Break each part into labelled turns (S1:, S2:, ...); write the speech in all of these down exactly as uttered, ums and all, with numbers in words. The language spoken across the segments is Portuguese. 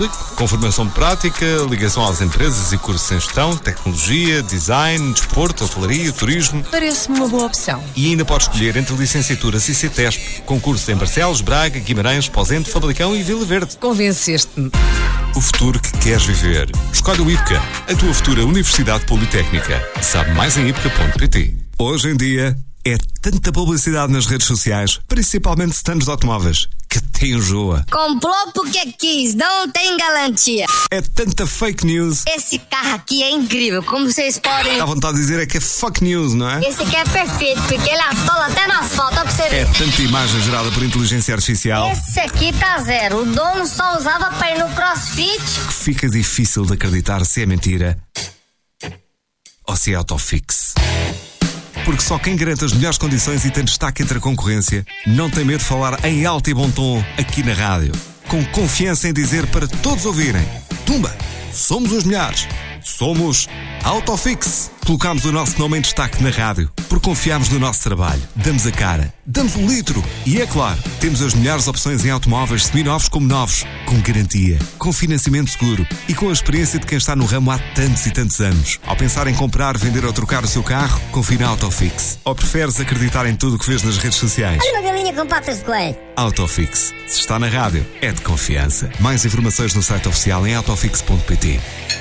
S1: Com formação prática, ligação às empresas e cursos em gestão, tecnologia, design, desporto, hotelaria, turismo.
S2: Parece-me uma boa opção.
S1: E ainda podes escolher entre licenciaturas e CETESP, com cursos em Barcelos, Braga, Guimarães, Pozente, Famalicão e Vila Verde.
S2: Convenceste-me.
S1: O futuro que queres viver. Escolhe o IPCA, a tua futura Universidade Politécnica. Sabe mais em ipca ponto pt. Hoje em dia, é tanta publicidade nas redes sociais, principalmente stands de automóveis, que te enjoa.
S3: Comprou porque quis, não tem garantia.
S1: É tanta fake news.
S3: Esse carro aqui é incrível, como vocês podem...
S1: Dá vontade de dizer é que é fuck news, não é?
S3: Esse aqui é perfeito, porque ele atola até no asfalto, ó pra você ver.
S1: É tanta imagem gerada por inteligência artificial.
S3: Esse aqui tá zero, o dono só usava pra ir no CrossFit.
S1: Que fica difícil de acreditar se é mentira ou se é autofix. Porque só quem garante as melhores condições e tem destaque entre a concorrência não tem medo de falar em alto e bom tom aqui na rádio. Com confiança em dizer para todos ouvirem: Tumba, somos os melhores. Somos Autofix. Colocamos o nosso nome em destaque na rádio porque confiamos no nosso trabalho. Damos a cara, damos o litro e, é claro, temos as melhores opções em automóveis seminovos como novos, com garantia, com financiamento seguro e com a experiência de quem está no ramo há tantos e tantos anos. Ao pensar em comprar, vender ou trocar o seu carro, confie na Autofix. Ou preferes acreditar em tudo o que vês nas redes sociais?
S3: Olha uma galinha com patas de coelho.
S1: Autofix. Se está na rádio, é de confiança. Mais informações no site oficial em autofix ponto pt.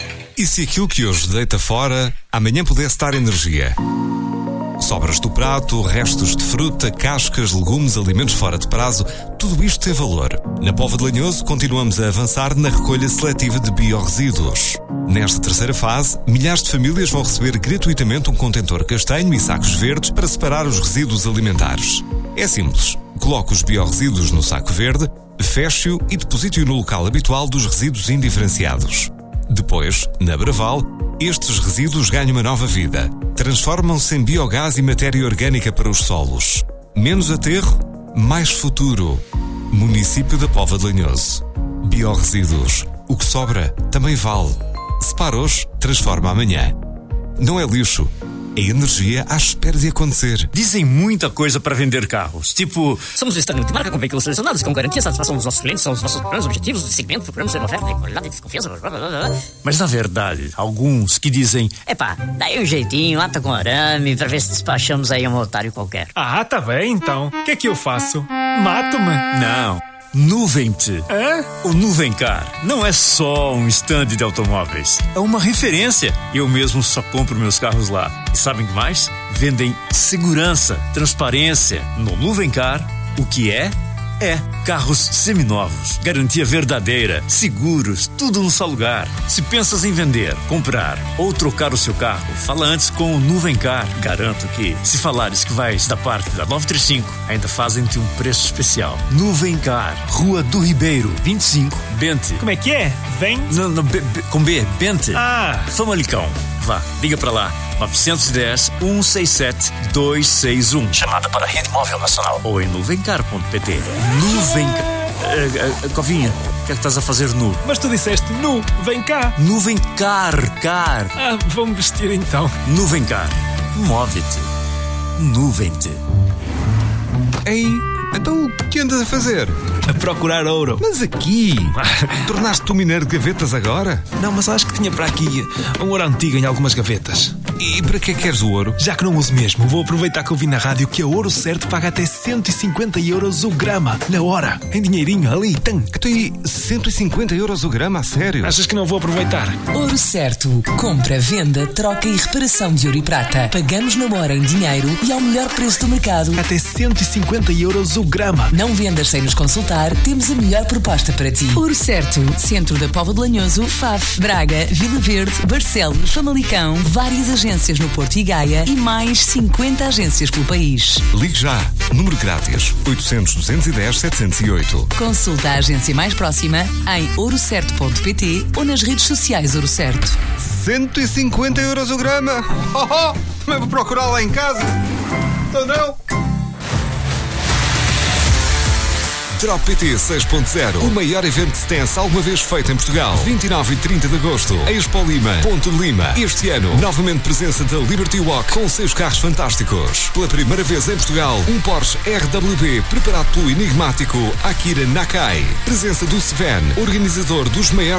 S1: E se aquilo que hoje deita fora, amanhã pudesse dar energia? Sobras do prato, restos de fruta, cascas, legumes, alimentos fora de prazo, tudo isto tem valor. Na Póvoa de Lanhoso continuamos a avançar na recolha seletiva de biorresíduos. Nesta terceira fase, milhares de famílias vão receber gratuitamente um contentor castanho e sacos verdes para separar os resíduos alimentares. É simples. Coloque os biorresíduos no saco verde, feche-o e deposite-o no local habitual dos resíduos indiferenciados. Depois, na Braval, estes resíduos ganham uma nova vida. Transformam-se em biogás e matéria orgânica para os solos. Menos aterro, mais futuro. Município da Póvoa de Lanhoso. Biorresíduos. O que sobra também vale. Separa hoje, transforma amanhã. Não é lixo. É energia à espera de acontecer.
S4: Dizem muita coisa para vender carros. Tipo,
S5: somos o estande de marca com veículos selecionados, com garantia e satisfação dos nossos clientes, são os nossos planos, objetivos de segmento, procuramos ser uma oferta de qualidade e desconfiança. Blá, blá, blá.
S4: Mas na verdade, alguns que dizem:
S5: epá, daí um jeitinho, ata com arame, para ver se despachamos aí um otário qualquer.
S6: Ah, tá bem então. O que é que eu faço? Mato-me?
S4: Não. Nuvem-te.
S6: Hã?
S4: O Nuvencar não é só um estande de automóveis. É uma referência. Eu mesmo só compro meus carros lá. E sabem que mais? Vendem segurança, transparência. No Nuvencar, o que é? É carros seminovos, garantia verdadeira, seguros, tudo no só lugar. Se pensas em vender, comprar ou trocar o seu carro, fala antes com o Nuvencar. Garanto que, se falares que vais da parte da novecentos e trinta e cinco, ainda fazem-te um preço especial. Nuvencar, Rua do Ribeiro, vinte e cinco, Bente.
S6: Como é que é? Vem?
S4: Não, não, B, B, com B, Bente.
S6: Ah.
S4: Famalicão. Vá, liga pra lá. nove um zero, um seis sete, dois seis um.
S5: Chamada para a Rede Móvel Nacional.
S4: Ou em nuvencar ponto pt. Nuvencar. Uh, uh, Covinha, o que é que estás a fazer nu?
S6: Mas tu disseste nu, vem cá.
S4: Nuvencar, car.
S6: Ah, vou-me vestir então.
S4: Nuvencar. Move-te. Nuvem-te.
S1: Ei, então o que andas a fazer?
S6: A procurar ouro.
S1: Mas aqui? Tornaste-te um mineiro de gavetas agora?
S6: Não, mas acho que tinha para aqui um ouro antigo em algumas gavetas.
S1: E para que é que queres o ouro?
S6: Já que não uso mesmo, vou aproveitar que eu vi na rádio que a Ouro Certo paga até cento e cinquenta euros o grama, na hora, em dinheirinho, ali, tam.
S1: Então e cento e cinquenta euros o grama, a sério?
S6: Achas que não vou aproveitar?
S2: Ouro Certo. Compra, venda, troca e reparação de ouro e prata. Pagamos na hora em dinheiro e ao melhor preço do mercado.
S6: Até cento e cinquenta euros o grama.
S2: Não vendas sem nos consultar, temos a melhor proposta para ti. Ouro Certo. Centro da Póvoa de Lanhoso, Faf, Braga, Vila Verde, Barcelos, Famalicão, várias agências no Porto e Gaia e mais cinquenta agências pelo país.
S1: Ligue já. Número grátis oitocentos, duzentos e dez, setecentos e oito.
S2: Consulta a agência mais próxima em ouro certo ponto pt ou nas redes sociais Ouro Certo.
S1: cento e cinquenta euros o grama? Oh, oh, mas vou procurar lá em casa. Então não. Drop P T seis ponto zero, o maior evento de stance alguma vez feito em Portugal. vinte e nove e trinta de agosto, Expo Lima, Ponto Lima. Este ano, novamente presença da Liberty Walk com seus carros fantásticos. Pela primeira vez em Portugal, um Porsche R W B preparado pelo enigmático Akira Nakai. Presença do Sven, organizador dos maiores